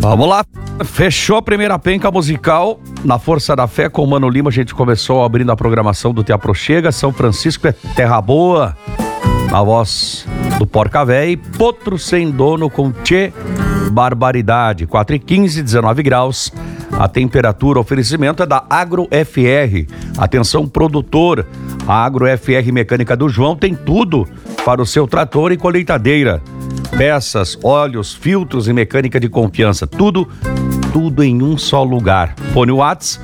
Vamos lá, fechou a primeira penca musical. Na Força da Fé, com o Mano Lima, a gente começou abrindo a programação do Te Aproxega. São Francisco é terra boa, na voz do Porca Véia. E Potro Sem Dono com Tchê Barbaridade. 4h15, 19 graus. A temperatura, o oferecimento é da Agro FR. Atenção, produtor. A Agro FR Mecânica do João tem tudo para o seu trator e colheitadeira. Peças, óleos, filtros e mecânica de confiança. Tudo em um só lugar. Fone Whats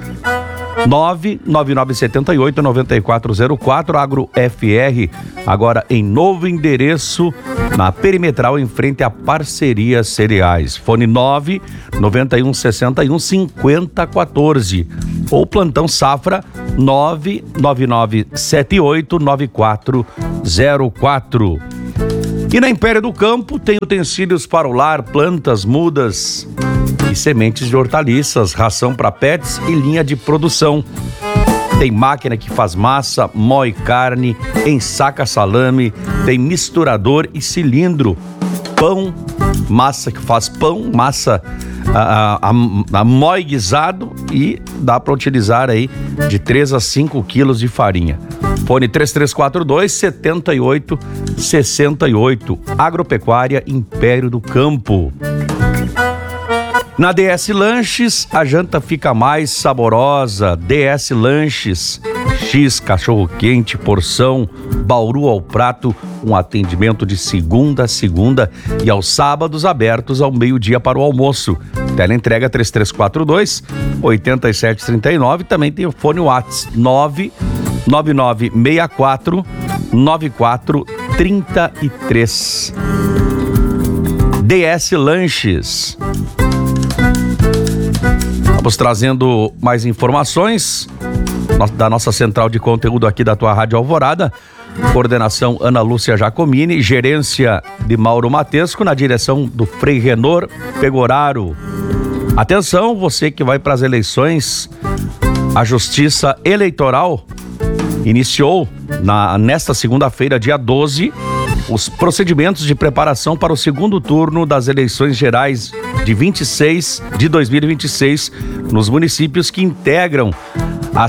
99978-9404. Agro FR, agora em novo endereço, na Perimetral, em frente a Parcerias Cereais. Fone 99161-5014. Ou plantão Safra 99978-9404. E na Império do Campo tem utensílios para o lar, plantas, mudas e sementes de hortaliças, ração para pets e linha de produção. Tem máquina que faz massa, moe carne, ensaca salame, tem misturador e cilindro. Pão, massa que faz pão, massa moe guisado, e dá para utilizar aí de 3 a 5 quilos de farinha. Fone 3342-7868. Agropecuária Império do Campo. Na DS Lanches, a janta fica mais saborosa. DS Lanches, X, cachorro quente, porção, Bauru ao prato, um atendimento de segunda a segunda e aos sábados abertos ao meio-dia para o almoço. Teleentrega 3342-8739. Também tem o fone WhatsApp 99964-9433. DS Lanches. Vamos trazendo mais informações da nossa central de conteúdo aqui da tua Rádio Alvorada. Coordenação Ana Lúcia Giacomini, gerência de Mauro Matesco, na direção do Frei Renor Pegoraro. Atenção, você que vai para as eleições, a Justiça Eleitoral iniciou nesta segunda-feira, dia 12, os procedimentos de preparação para o segundo turno das eleições gerais de 2026, nos municípios que integram a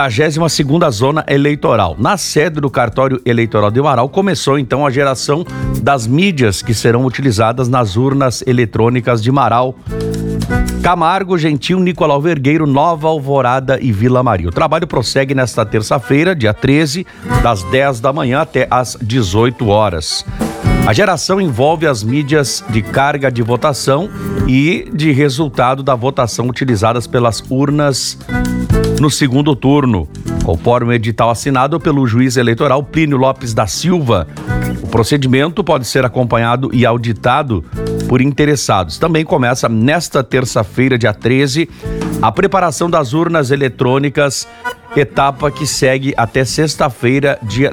62ª Zona Eleitoral. Na sede do Cartório Eleitoral de Marau, começou então a geração das mídias que serão utilizadas nas urnas eletrônicas de Marau, Camargo, Gentil, Nicolau Vergueiro, Nova Alvorada e Vila Maria. O trabalho prossegue nesta terça-feira, dia 13, das 10 da manhã até às 18 horas. A geração envolve as mídias de carga de votação e de resultado da votação utilizadas pelas urnas no segundo turno, conforme o edital assinado pelo juiz eleitoral Plínio Lopes da Silva. O procedimento pode ser acompanhado e auditado por interessados. Também começa nesta terça-feira, dia 13, a preparação das urnas eletrônicas, etapa que segue até sexta-feira, dia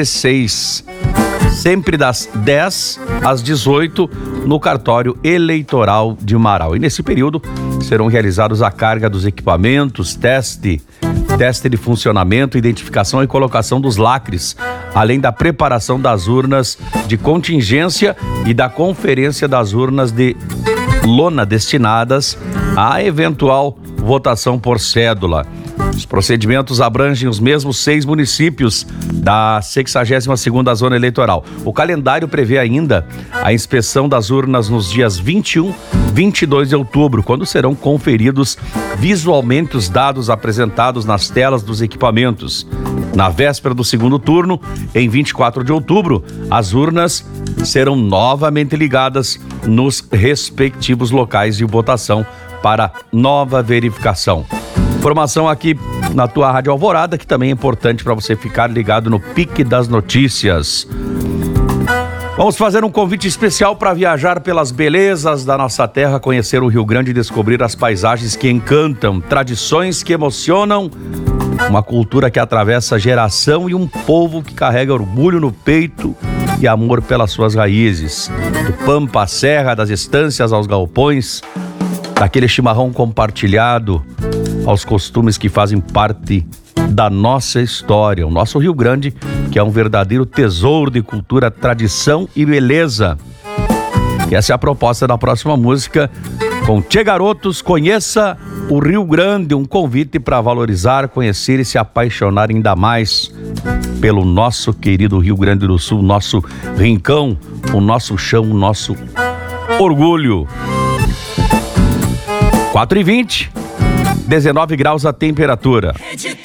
16. Sempre das 10 às 18 no cartório eleitoral de Marau. E nesse período serão realizados a carga dos equipamentos, teste de funcionamento, identificação e colocação dos lacres, além da preparação das urnas de contingência e da conferência das urnas de lona destinadas à eventual votação por cédula. Os procedimentos abrangem os mesmos 6 municípios da 62ª Zona Eleitoral. O calendário prevê ainda a inspeção das urnas nos dias 21, 22 de outubro, quando serão conferidos visualmente os dados apresentados nas telas dos equipamentos. Na véspera do segundo turno, em 24 de outubro, as urnas serão novamente ligadas nos respectivos locais de votação para nova verificação. Informação aqui na tua Rádio Alvorada, que também é importante para você ficar ligado no pique das notícias. Vamos fazer um convite especial para viajar pelas belezas da nossa terra, conhecer o Rio Grande e descobrir as paisagens que encantam, tradições que emocionam, uma cultura que atravessa geração e um povo que carrega orgulho no peito e amor pelas suas raízes. Do Pampa à Serra, das estâncias aos galpões, daquele chimarrão compartilhado aos costumes que fazem parte da nossa história. O nosso Rio Grande, que é um verdadeiro tesouro de cultura, tradição e beleza. E essa é a proposta da próxima música. Com Tchê Garotos, conheça o Rio Grande, um convite para valorizar, conhecer e se apaixonar ainda mais pelo nosso querido Rio Grande do Sul, nosso rincão, o nosso chão, o nosso orgulho. 4h20, 19 graus a temperatura.